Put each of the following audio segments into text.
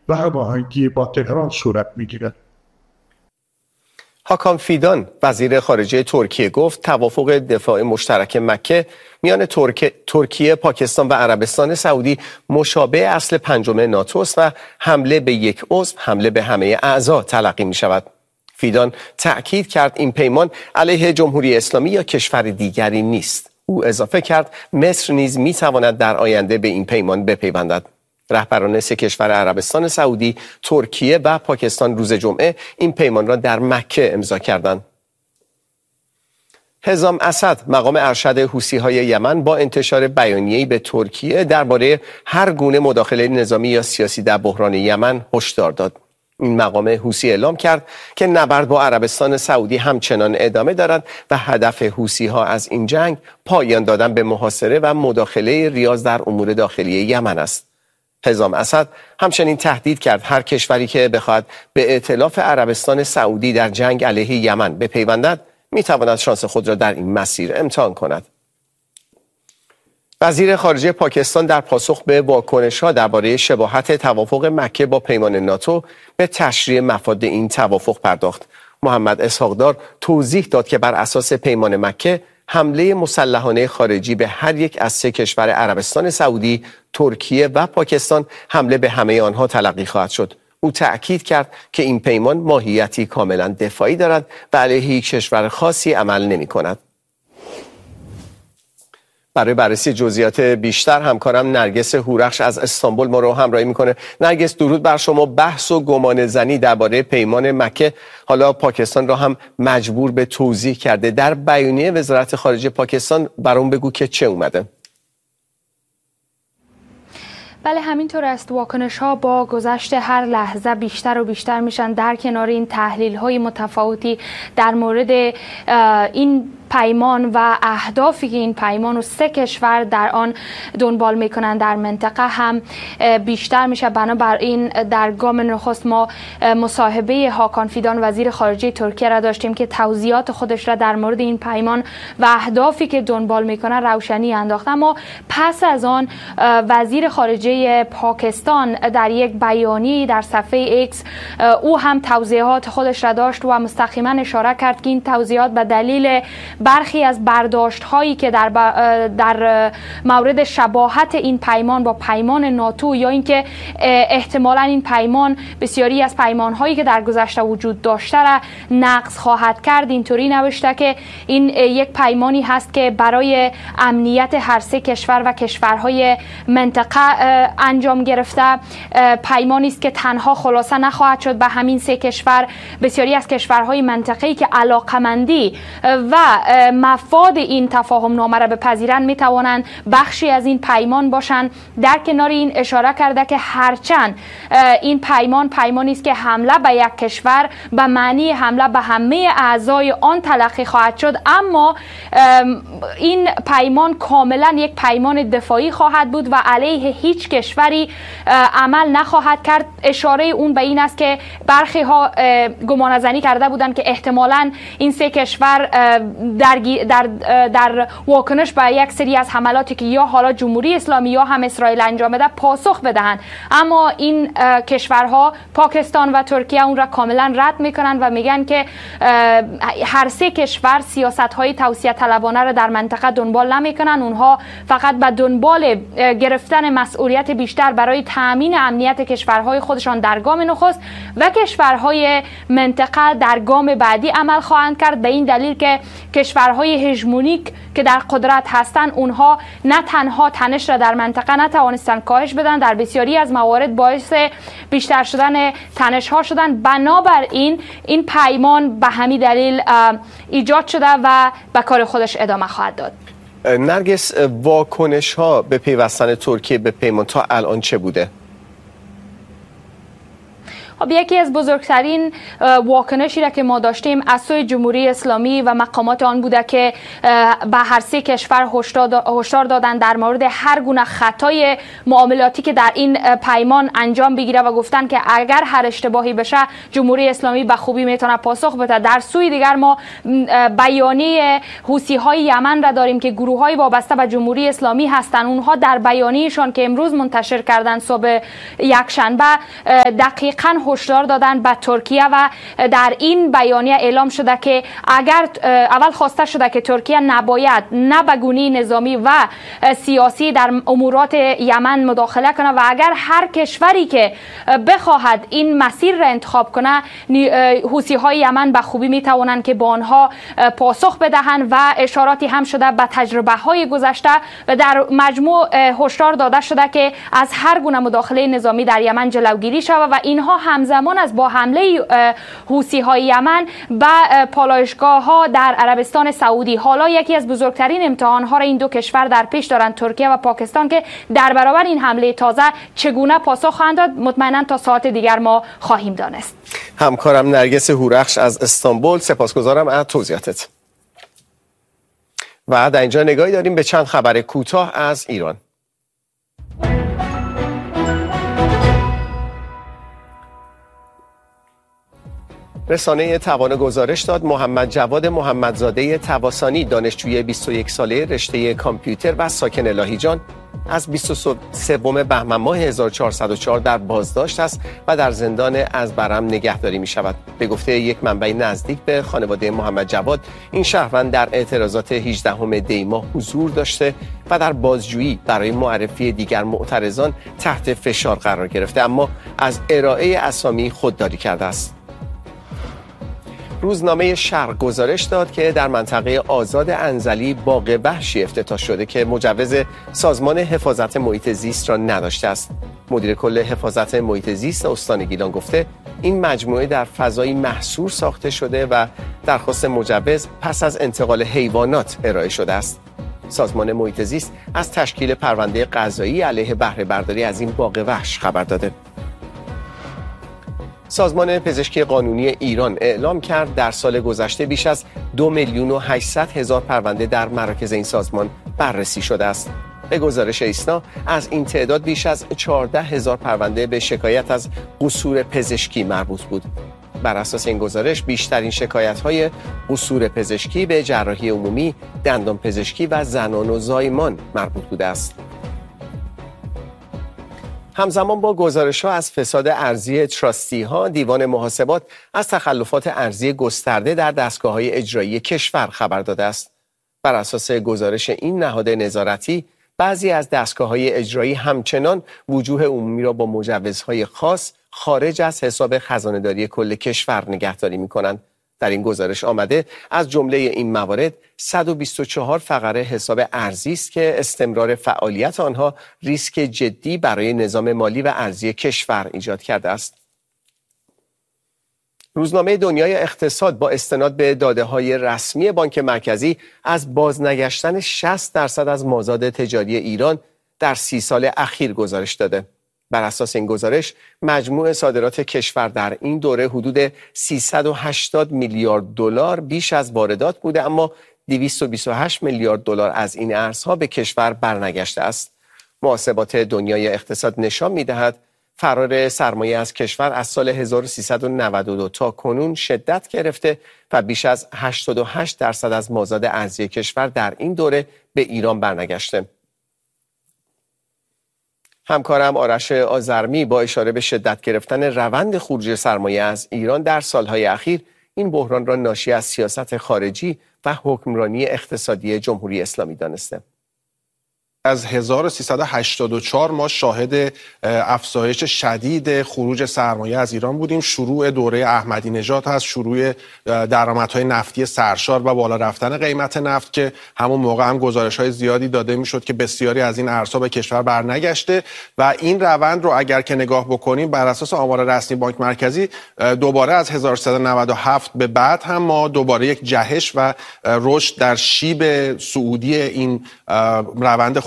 و هماهنگی با تهران صورت میگیرد. هاکان فیدان وزیر خارجه ترکیه گفت توافق دفاع مشترک مکه میان ترکیه، پاکستان و عربستان سعودی مشابه اصل پنجم ناتو است و حمله به یک عضو حمله به همه اعضا تلقی می شود. فیدان تأکید کرد این پیمان علیه جمهوری اسلامی یا کشور دیگری نیست. او اضافه کرد مصر نیز می تواند در آینده به این پیمان بپیوندد. رهبران سه کشور عربستان سعودی، ترکیه و پاکستان روز جمعه این پیمان را در مکه امضا کردند. حزام اسد مقام ارشد حوثی‌های یمن با انتشار بیانیه‌ای به ترکیه درباره هر گونه مداخله نظامی یا سیاسی در بحران یمن هشدار داد. این مقام حوثی اعلام کرد که نبرد با عربستان سعودی همچنان ادامه دارد و هدف حوثی‌ها از این جنگ پایان دادن به محاصره و مداخله ریاض در امور داخلی یمن است. حزام اسد همچنین تهدید کرد هر کشوری که بخواهد به ائتلاف عربستان سعودی در جنگ علیه یمن بپیوندد میتواند شانس خود را در این مسیر امتحان کند. وزیر خارجه پاکستان در پاسخ به واکنش‌ها درباره شباهت توافق مکه با پیمان ناتو به تشریح مفاد این توافق پرداخت. محمد اسحاق‌دار توضیح داد که بر اساس پیمان مکه حمله مسلحانه خارجی به هر یک از سه کشور عربستان سعودی، ترکیه و پاکستان حمله به همه آنها تلقی خواهد شد. او تأکید کرد که این پیمان ماهیتی کاملا دفاعی دارد و علیه یک کشور خاصی عمل نمی کند. برای بررسی جزئیات بیشتر همکارم نرگس هورخش از استانبول ما رو همراهی میکنه. نرگس درود بر شما. بحث و گمان زنی درباره پیمان مکه حالا پاکستان را هم مجبور به توضیح کرده. در بیانیه وزارت خارجه پاکستان برام بگو که چه اومده؟ بله همینطور است. واکنش ها با گذشت هر لحظه بیشتر و بیشتر میشن. در کنار این تحلیل های متفاوتی در مورد این پیمان و اهدافی که این پیمان و سه کشور در آن دنبال میکنن در منطقه هم بیشتر میشه. بنابراین در گام نخست ما مصاحبه هاکان فیدان وزیر خارجه ترکیه را داشتیم که توضیحات خودش را در مورد این پیمان و اهدافی که دنبال میکنن روشنی انداخت. اما پس از آن وزیر خارجه پاکستان در یک بیانیه در صفحه ایکس او هم توضیحات خودش را داشت و مستقیما اشاره کرد که این توضیحات به دلیل برخی از برداشت هایی که در مورد شباهت این پیمان با پیمان ناتو یا اینکه احتمالاً این پیمان بسیاری از پیمان هایی که در گذشته وجود داشته را نقض خواهد کرد. اینطوری نوشته که این یک پیمانی هست که برای امنیت هر سه کشور و کشورهای منطقه انجام گرفته. پیمانی است که تنها خلاصه نخواهد شد به همین سه کشور. بسیاری از کشورهای منطقه‌ای که علاقمندی و مفاد این تفاهم نامه را بپذیرند می توانند بخشی از این پیمان باشند. در کنار این اشاره کرده که هرچند این پیمانی است که حمله به یک کشور به معنی حمله به همه اعضای آن تلقی خواهد شد، اما این پیمان کاملا یک پیمان دفاعی خواهد بود و علیه هیچ کشوری عمل نخواهد کرد. اشاره اون به این است که برخی ها گمان زنی کرده بودند که احتمالاً این سه کشور در واکنش به یک سری از حملاتی که یا حالا جمهوری اسلامی یا هم اسرائیل انجام بده پاسخ بدهند، اما این کشورها پاکستان و ترکیه اون را کاملا رد میکنن و میگن که هر سه کشور سیاست‌های توسعه طلبانه را در منطقه دنبال نمیکنن. اونها فقط به دنبال گرفتن مسئولیت بیشتر برای تامین امنیت کشورهای خودشان در گام نخست و کشورهای منطقه در گام بعدی عمل خواهند کرد. به این دلیل که کشورهای هژمونیک که در قدرت هستند اونها نه تنها تنش را در منطقه نتوانستند کاهش بدن، در بسیاری از موارد باعث بیشتر شدن تنش ها شدن. بنابراین این پیمان به همین دلیل ایجاد شده و به کار خودش ادامه خواهد داد. نرگس واکنش ها به پیوستن ترکیه به پیمان تا الان چه بوده؟ خب یکی از بزرگترین واکنشی را که ما داشتیم از سوی جمهوری اسلامی و مقامات آن بوده که به هر سه کشور هشدار دادن در مورد هر گونه خطای معاملاتی که در این پیمان انجام بگیره و گفتن که اگر هر اشتباهی بشه جمهوری اسلامی به خوبی میتونه پاسخ بده. در سوی دیگر ما بیانیه حوثی های یمن را داریم که گروه های وابسته به جمهوری اسلامی هستند. اونها در بیانیه‌شان که امروز منتشر کردن صبح یکشنبه دقیقاً هشدار دادن به ترکیه و در این بیانیه اعلام شده که اگر اول خواسته شده که ترکیه نباید نه به گونه نظامی و سیاسی در امورات یمن مداخله کنه و اگر هر کشوری که بخواهد این مسیر را انتخاب کنه حوثی های یمن به خوبی میتوانند که با آنها پاسخ بدهند و اشاراتی هم شده به تجربه های گذشته و در مجموع هشدار داده شده که از هر گونه مداخله نظامی در یمن جلوگیری شود و اینها همزمان از با حمله حوثی های یمن به پالایشگاه ها در عربستان سعودی. حالا یکی از بزرگترین امتحان ها را این دو کشور در پیش دارند، ترکیه و پاکستان، که در برابر این حمله تازه چگونه پاسخ خواهند داد. مطمئنا تا ساعت دیگر ما خواهیم دانست. همکارم نرگس هورخش از استانبول، سپاسگزارم از توضیحاتت. و در اینجا نگاهی داریم به چند خبر کوتاه از ایران. رسانه توانه گزارش داد محمد جواد محمدزاده تواسانی، دانشجوی 21 ساله رشته کامپیوتر و ساکن لاهیجان، از 23 بهمن ماه 1404 در بازداشت است و در زندان از برم نگهداری می شود. به گفته یک منبع نزدیک به خانواده محمد جواد، این شهروند در اعتراضات 18 دی ماه حضور داشته و در بازجویی برای معرفی دیگر معترضان تحت فشار قرار گرفته، اما از ارائه اسامی خودداری کرده است. روزنامه شرق گزارش داد که در منطقه آزاد انزلی باغ وحشی افتتاح شده که مجوز سازمان حفاظت محیط زیست را نداشته است. مدیر کل حفاظت محیط زیست استان گیلان گفته این مجموعه در فضایی محصور ساخته شده و درخواست مجوز پس از انتقال حیوانات ارائه شده است. سازمان محیط زیست از تشکیل پرونده قضایی علیه بهره برداری از این باغ وحش خبر داده. سازمان پزشکی قانونی ایران اعلام کرد در سال گذشته بیش از 2,800,000 پرونده در مراکز این سازمان بررسی شده است. به گزارش ایسنا از این تعداد بیش از 14,000 پرونده به شکایت از قصور پزشکی مربوط بود. بر اساس این گزارش بیشترین شکایت‌های قصور پزشکی به جراحی عمومی، دندان پزشکی و زنان و زایمان مربوط بوده است. همزمان با گزارش‌ها از فساد ارزی تراستی‌ها، دیوان محاسبات از تخلفات ارزی گسترده در دستگاه‌های اجرایی کشور خبر داده است. بر اساس گزارش این نهاد نظارتی، بعضی از دستگاه‌های اجرایی همچنان وجوه عمومی را با مجوزهای خاص خارج از حساب خزانه‌داری کل کشور نگهداری می‌کنند. در این گزارش آمده از جمله این موارد 124 فقره حساب ارزی است که استمرار فعالیت آنها ریسک جدی برای نظام مالی و ارزی کشور ایجاد کرده است. روزنامه دنیای اقتصاد با استناد به داده‌های رسمی بانک مرکزی از بازنگشتن 60% از مازاد تجاری ایران در 30 سال اخیر گزارش داده. بر اساس این گزارش مجموع صادرات کشور در این دوره حدود 380 میلیارد دلار بیش از واردات بوده، اما 228 میلیارد دلار از این ارزها به کشور برنگشته است. محاسبات دنیای اقتصاد نشان می‌دهد فرار سرمایه از کشور از سال 1392 تا کنون شدت گرفته و بیش از 88% از مازاد ارزی کشور در این دوره به ایران برنگشته. همکارم آرش آذرمی با اشاره به شدت گرفتن روند خروج سرمایه از ایران در سالهای اخیر این بحران را ناشی از سیاست خارجی و حکمرانی اقتصادی جمهوری اسلامی دانسته. از 1384 ما شاهد افزایش شدید خروج سرمایه از ایران بودیم. شروع دوره احمدی نژاد هست، شروع درآمدهای نفتی سرشار و بالا رفتن قیمت نفت که همون موقع هم گزارش‌های زیادی داده میشد که بسیاری از این ارزها به کشور برنگشته و این روند رو اگر که نگاه بکنیم بر اساس آمار رسمی بانک مرکزی دوباره از 1397 به بعد هم ما دوباره یک جهش و رشد در شیب صعودی این روند خروج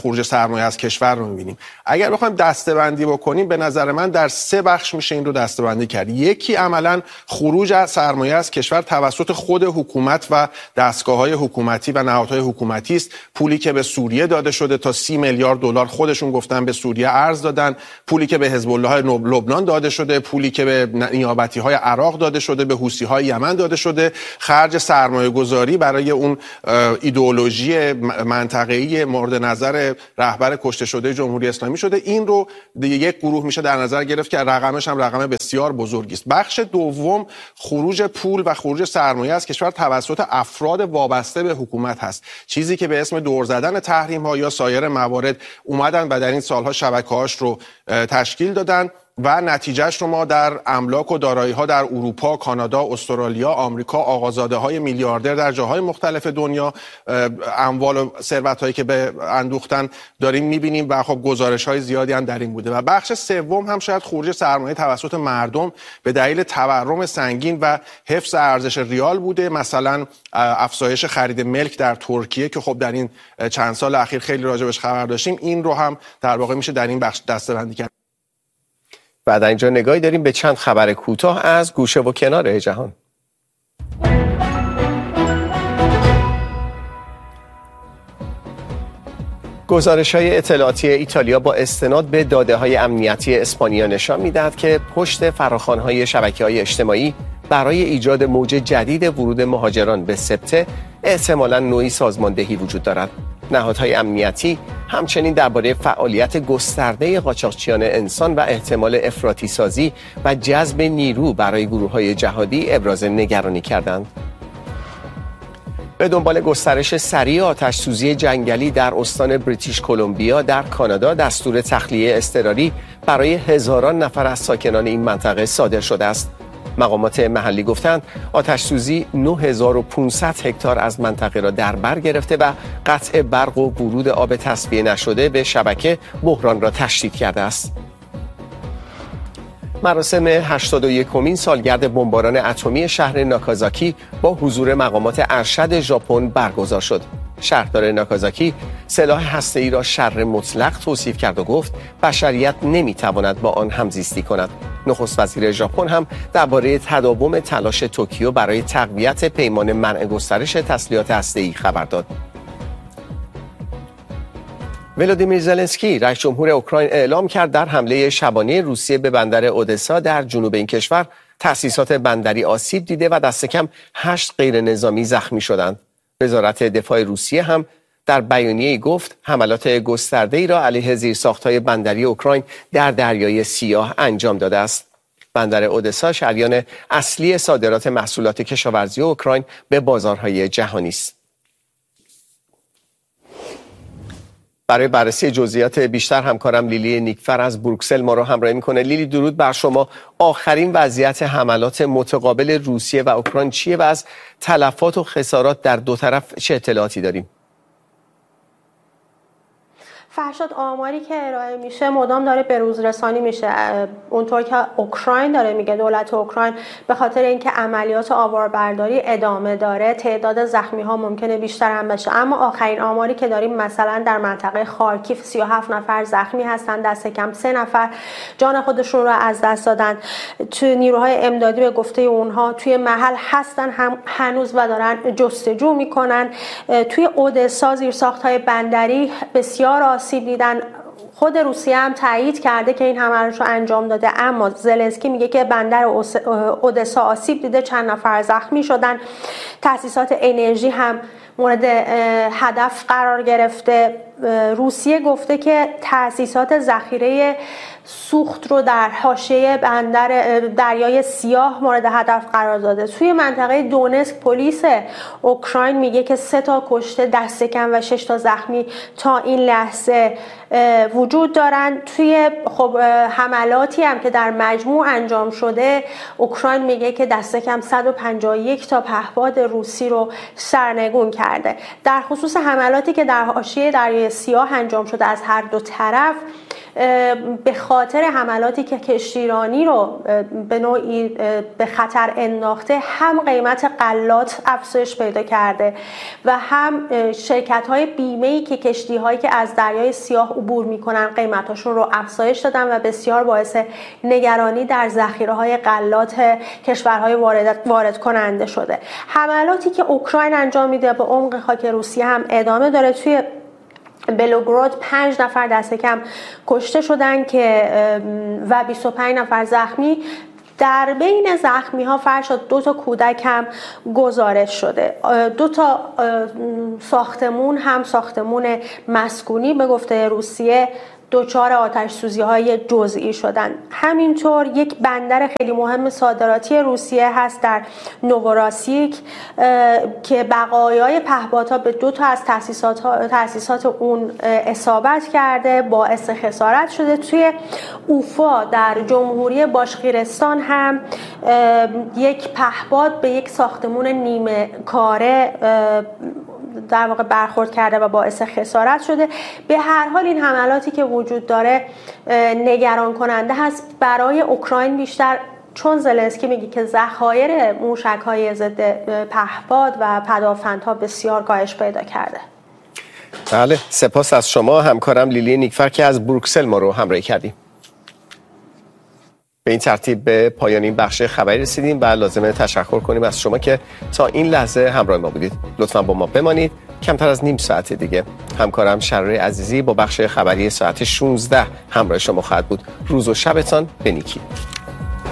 خروج سرمایه از کشور رو می‌بینیم. اگر بخوایم دسته‌بندی بکنیم به نظر من در 3 بخش میشه این رو دسته‌بندی کرد. یکی عملاً خروج از سرمایه از کشور توسط خود حکومت و دستگاه‌های حکومتی و نهادهای حکومتی است. پولی که به سوریه داده شده تا 30 میلیارد دلار خودشون گفتن به سوریه ارز دادن، پولی که به حزب الله لبنان داده شده، پولی که به نیابتی‌های عراق داده شده، به حوثی‌های یمن داده شده، خرج سرمایه‌گذاری برای اون ایدئولوژی منطقه‌ای مورد نظر رهبر کشته شده جمهوری اسلامی شده. این رو یک گروه میشه در نظر گرفت که رقمش هم رقم بسیار بزرگی است. بخش دوم خروج پول و خروج سرمایه از کشور توسط افراد وابسته به حکومت هست، چیزی که به اسم دور زدن تحریم‌ها یا سایر موارد اومدن و در این سالها شبکه‌هاش رو تشکیل دادن و نتیجهش رو ما در املاک و دارایی‌ها در اروپا، کانادا، استرالیا، آمریکا، آقازاده‌های میلیاردر در جاهای مختلف دنیا، اموال و ثروت‌هایی که به اندوختن داریم می‌بینیم و خب گزارش‌های زیادی هم در این بوده. و بخش سوم هم شاید خروج سرمایه توسط مردم به دلیل تورم سنگین و حفظ ارزش ریال بوده، مثلا افزایش خرید ملک در ترکیه که خب در این چند سال اخیر خیلی راجبش خبر داشتیم. این رو هم در واقع میشه در این بخش دسته‌بندی کرد. بعد اینجا نگاهی داریم به چند خبر کوتاه از گوشه و کنار جهان. گزارش‌های اطلاعاتی ایتالیا با استناد به داده‌های امنیتی اسپانیا نشان می‌دهد که پشت فراخوان‌های شبکه‌های اجتماعی برای ایجاد موج جدید ورود مهاجران به سبته احتمالاً نوعی سازماندهی وجود دارد. نهادهای امنیتی همچنین درباره فعالیت گسترده قاچاقچیان انسان و احتمال افراطی سازی و جذب نیرو برای گروه‌های جهادی ابراز نگرانی کردند. به دنبال گسترش سریع آتش‌سوزی جنگلی در استان بریتیش کلمبیا در کانادا دستور تخلیه اضطراری برای هزاران نفر از ساکنان این منطقه صادر شده است. مقامات محلی گفتند آتش‌سوزی 9500 هکتار از منطقه را در بر گرفته و قطع برق و ورود آب تصفیه نشده به شبکه بحران را تشدید کرده است. مراسم 81مین سالگرد بمباران اتمی شهر ناکازاکی با حضور مقامات ارشد ژاپن برگزار شد. شهردار ناکازاکی سلاح هسته‌ای را شر مطلق توصیف کرد و گفت بشریت نمی‌تواند با آن همزیستی کند. نخست وزیر ژاپن هم درباره تداوم تلاش توکیو برای تقویت پیمان منع گسترش تسلیحات هسته‌ای خبر داد. ولادیمیر زلنسکی رئیس جمهور اوکراین اعلام کرد در حمله شبانه روسیه به بندر اودسا در جنوب این کشور تأسیسات بندری آسیب دیده و دست کم 8 غیر نظامی زخمی شدند. وزارت دفاع روسیه هم در بیانیه‌ای گفت حملات گسترده‌ای را علیه زیرساخت‌های بندری اوکراین در دریای سیاه انجام داده است. بندر اودسا شریان اصلی صادرات محصولات کشاورزی اوکراین به بازارهای جهانی است. برای بررسی جزئیات بیشتر همکارم لیلی نیکفر از بروکسل ما را همراهی می‌کنه. لیلی درود بر شما. آخرین وضعیت حملات متقابل روسیه و اوکراین چیه و از تلفات و خسارات در دو طرف چه اطلاعاتی داریم؟ فرشاد، آماری که ارائه میشه مدام داره به روز رسانی میشه. اونطور که اوکراین داره میگه، دولت اوکراین به خاطر اینکه عملیات آواربرداری ادامه داره تعداد زخمی ها ممکنه بیشتر هم بشه. اما آخرین آماری که داریم مثلا در منطقه خارکیف 37 نفر زخمی هستن، دست کم 3 نفر جان خودشون رو از دست دادن. تو نیروهای امدادی به گفته اونها توی محل هستن هم هنوز و دارن جستجو میکنن. توی اودسا زیرساخت‌های بندری بسیار آسیب دیدن. خود روسیه هم تایید کرده که این حملات رو انجام داده، اما زلنسکی میگه که بندر اودسا آسیب دیده، چند نفر زخمی شدن. تأسیسات انرژی هم مورد هدف قرار گرفته. روسیه گفته که تأسیسات ذخیره سوخت رو در حاشیه بندر دریای سیاه مورد هدف قرار داده. توی منطقه دونسک پلیس اوکراین میگه که 3 تا کشته، دست کم و 6 تا زخمی تا این لحظه وجود دارن. توی حملاتی هم که در مجموع انجام شده، اوکراین میگه که دست کم 151 تا پهپاد روسی رو سرنگون کرده. در خصوص حملاتی که در حاشیه دریای سیاه انجام شده از هر دو طرف، به خاطر حملاتی که کشتیرانی رو به نوعی به خطر انداخته، هم قیمت غلات افزایش پیدا کرده و هم شرکت‌های بیمه‌ای که کشتی‌هایی که از دریای سیاه عبور می‌کنن قیمتاشون رو افزایش دادن و بسیار باعث نگرانی در ذخیره‌های غلات کشورهای وارد کننده شده. حملاتی که اوکراین انجام میده به عمق خاک روسیه هم ادامه داره. توی بلوگراد 5 نفر دست کم کشته شدن و 25 نفر زخمی. در بین زخمی ها فرشاد 2 تا کودک هم گزارش شده. 2 تا ساختمون هم ساختمون مسکونی به گفته روسیه دچار آتش سوزی های جزئی شدن. همینطور یک بندر خیلی مهم صادراتی روسیه هست در نووراسیک که بقایای پهپادها به 2 تا از تأسیسات اون اصابت کرده، باعث خسارت شده. توی اوفا در جمهوری باشقیرستان هم یک پهپاد به یک ساختمون نیمه کاره در واقع برخورد کرده و باعث خسارت شده. به هر حال این حملاتی که وجود داره نگران کننده هست برای اوکراین، بیشتر چون زلنسکی میگه که ذخایر موشک‌های ضد پهپاد و پدافندها بسیار کاهش پیدا کرده. بله، سپاس از شما همکارم لیلی نیکفر که از بروکسل ما رو همراهی کردیم. به این ترتیب به پایان این بخش خبری رسیدیم و لازمه تشکر کنیم از شما که تا این لحظه همراه ما بودید. لطفاً با ما بمانید. کمتر از نیم ساعت دیگه همکارم شراره عزیزی با بخش خبری ساعت 16 همراه شما خواهد بود. روز و شبتان بنیکی.